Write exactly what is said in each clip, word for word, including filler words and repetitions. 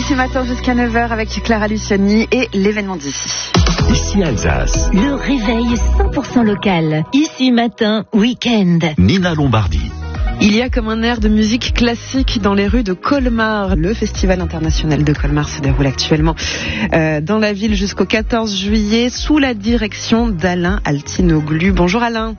Ici Matin jusqu'à neuf heures avec Clara Luciani et l'événement d'ici. Ici Alsace. Le réveil cent pour cent local. Ici Matin, week-end. Nina Lombardi. Il y a comme un air de musique classique dans les rues de Colmar. Le Festival international de Colmar se déroule actuellement euh, dans la ville jusqu'au quatorze juillet sous la direction d'Alain Altinoglu. Bonjour Alain.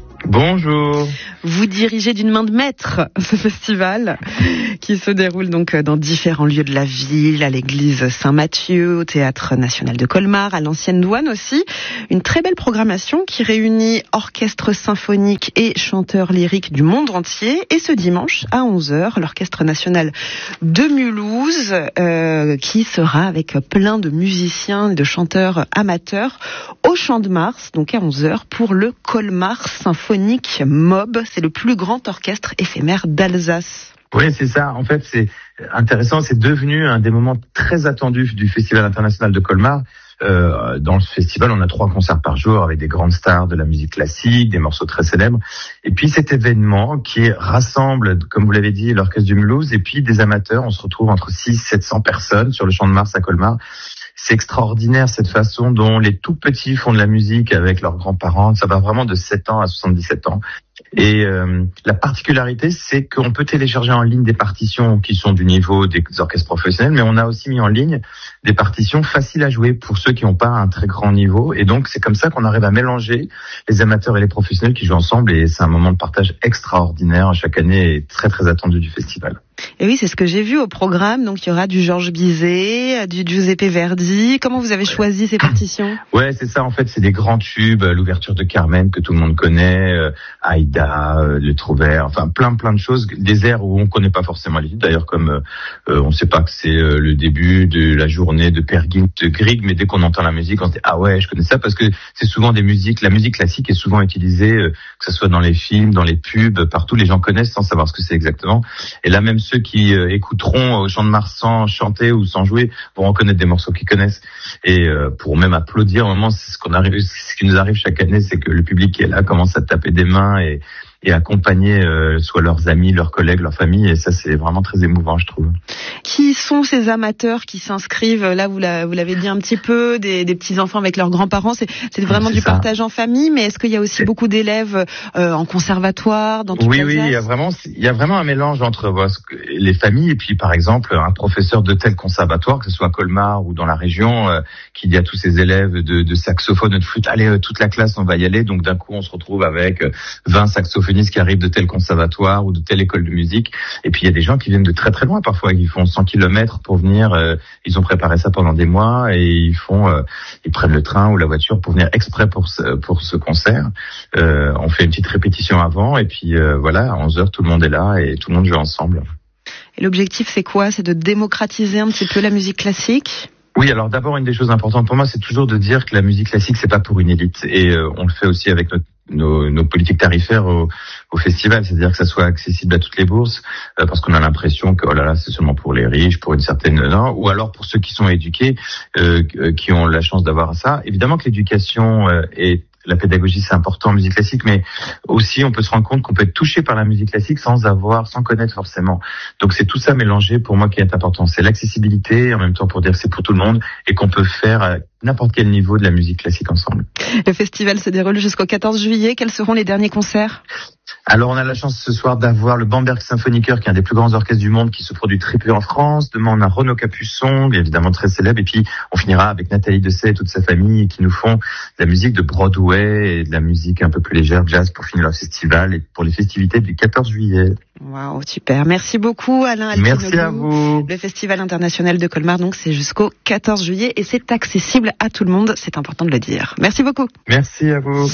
Bonjour. Vous dirigez d'une main de maître ce festival qui se déroule donc dans différents lieux de la ville, à l'église Saint-Mathieu, au Théâtre National de Colmar, à l'Ancienne Douane aussi. Une très belle programmation qui réunit orchestre symphonique et chanteurs lyriques du monde entier. Et ce dimanche à onze heures, l'Orchestre National de Mulhouse euh, qui sera avec plein de musiciens et de chanteurs amateurs au Champ de Mars, donc à onze heures, pour le Colmar Symphonique Mob. C'est le plus grand orchestre éphémère d'Alsace. Oui, c'est ça. En fait, c'est intéressant. C'est devenu un des moments très attendus du Festival international de Colmar. Euh, dans ce festival, on a trois concerts par jour avec des grandes stars de la musique classique, des morceaux très célèbres. Et puis cet événement qui rassemble, comme vous l'avez dit, l'orchestre du Mulhouse et puis des amateurs. On se retrouve entre six cents et sept cents personnes sur le Champ de Mars à Colmar. C'est extraordinaire cette façon dont les tout petits font de la musique avec leurs grands-parents. Ça va vraiment de sept ans à soixante-dix-sept ans. Et euh, la particularité, c'est qu'on peut télécharger en ligne des partitions qui sont du niveau des orchestres professionnels, mais on a aussi mis en ligne des partitions faciles à jouer pour ceux qui n'ont pas un très grand niveau. Et donc, c'est comme ça qu'on arrive à mélanger les amateurs et les professionnels qui jouent ensemble. Et c'est un moment de partage extraordinaire chaque année et très, très attendu du festival. Et oui, c'est ce que j'ai vu au programme. Donc, il y aura du Georges Bizet, du Giuseppe Verdi. Comment vous avez choisi ces partitions? Ouais, c'est ça. En fait, c'est des grands tubes. L'ouverture de Carmen que tout le monde connaît, euh, Aïda, euh, Le Trouvert, enfin plein, plein de choses. Des airs où on connaît pas forcément les titres. D'ailleurs, comme euh, on sait pas que c'est euh, le début de la journée de Per Gynt de Grieg, mais dès qu'on entend la musique, on se dit ah ouais, je connais ça parce que c'est souvent des musiques. La musique classique est souvent utilisée, euh, que ce soit dans les films, dans les pubs, partout. Les gens connaissent sans savoir ce que c'est exactement. Et là, même ceux qui euh, écouteront au Champ de Mars sans chanter ou sans jouer vont reconnaître des morceaux qu'ils connaissent et euh, pour même applaudir. Au moment, c'est ce qu'on arrive, ce qui nous arrive chaque année, c'est que le public qui est là commence à taper des mains et et accompagner euh, soit leurs amis, leurs collègues, leur famille, et ça c'est vraiment très émouvant, je trouve. Qui sont ces amateurs qui s'inscrivent? Là, vous, la, vous l'avez dit un petit peu, des, des petits enfants avec leurs grands-parents. C'est, c'est vraiment c'est du ça. Partage en famille, mais est-ce qu'il y a aussi c'est... beaucoup d'élèves euh, en conservatoire dans toute Oui, l'Alsace? oui, il y a vraiment, il y a vraiment un mélange entre voilà, les familles et puis par exemple un professeur de tel conservatoire, que ce soit à Colmar ou dans la région, euh, qui dit à tous ses élèves de, de saxophone, de flûte, allez, euh, toute la classe, on va y aller. Donc d'un coup, on se retrouve avec euh, vingt saxophonistes qui arrivent de tel conservatoire ou de telle école de musique. Et puis il y a des gens qui viennent de très très loin parfois, qui font cent kilomètres pour venir. Euh, ils ont préparé ça pendant des mois et ils font, euh, ils prennent le train ou la voiture pour venir exprès pour ce, pour ce concert. Euh, on fait une petite répétition avant et puis euh, voilà, à onze heures tout le monde est là et tout le monde joue ensemble. Et l'objectif c'est quoi? C'est de démocratiser un petit peu la musique classique? Oui, alors d'abord une des choses importantes pour moi, c'est toujours de dire que la musique classique c'est pas pour une élite et euh, on le fait aussi avec notre Nos, nos politiques tarifaires au, au festival, c'est-à-dire que ça soit accessible à toutes les bourses, euh, parce qu'on a l'impression que oh là là, c'est seulement pour les riches, pour une certaine non, ou alors pour ceux qui sont éduqués, euh, qui ont la chance d'avoir ça. Évidemment que l'éducation euh, est la pédagogie, c'est important en musique classique, mais aussi on peut se rendre compte qu'on peut être touché par la musique classique sans avoir, sans connaître forcément. Donc c'est tout ça mélangé pour moi qui est important. C'est l'accessibilité, en même temps pour dire que c'est pour tout le monde et qu'on peut faire à n'importe quel niveau de la musique classique ensemble. Le festival se déroule jusqu'au quatorze juillet. Quels seront les derniers concerts? Alors on a la chance ce soir d'avoir le Bamberg Symphoniker, qui est un des plus grands orchestres du monde, qui se produit très peu en France. Demain on a Renaud Capuçon, bien évidemment très célèbre, et puis on finira avec Nathalie Dessay et toute sa famille qui nous font de la musique de Broadway et de la musique un peu plus légère, jazz, pour finir leur festival et pour les festivités du quatorze juillet. Waouh, super. Merci beaucoup Alain Altinoglu. Merci à vous. Le Festival international de Colmar, donc c'est jusqu'au quatorze juillet et c'est accessible à tout le monde, c'est important de le dire. Merci beaucoup. Merci à vous.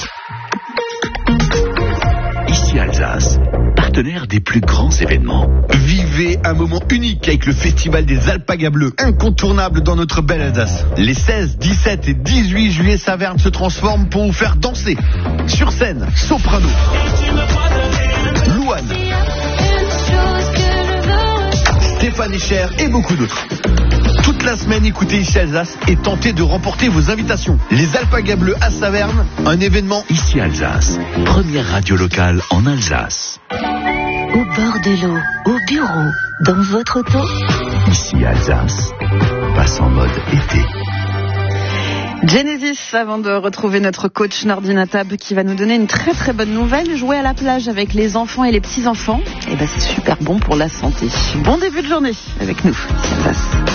Ici Alsace, partenaire des plus grands événements. Vivez un moment unique avec le Festival des Alpagas Bleues, incontournable dans notre belle Alsace. Les seize, dix-sept et dix-huit juillet, Saverne se transforme pour vous faire danser. Sur scène, Soprano, Louane, Stéphane Echer et beaucoup d'autres. Toute la semaine, écoutez Ici Alsace et tentez de remporter vos invitations. Les Alpagas Bleues à Saverne, un événement Ici Alsace, première radio locale en Alsace. Au bord de l'eau, au bureau, dans votre auto, Ici Alsace passe en mode été. Genesis, avant de retrouver notre coach Nordine Tab qui va nous donner une très très bonne nouvelle. Jouer à la plage avec les enfants et les petits-enfants, et ben c'est super bon pour la santé. Bon début de journée avec nous. Ça passe.